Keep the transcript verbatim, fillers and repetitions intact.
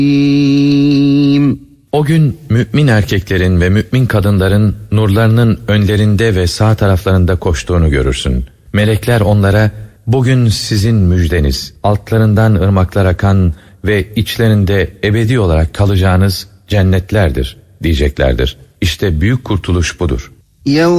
O gün mümin erkeklerin ve mümin kadınların nurlarının önlerinde ve sağ taraflarında koştuğunu görürsün. Melekler onlara, bugün sizin müjdeniz, altlarından ırmaklar akan ve içlerinde ebedi olarak kalacağınız cennetlerdir diyeceklerdir. İşte büyük kurtuluş budur.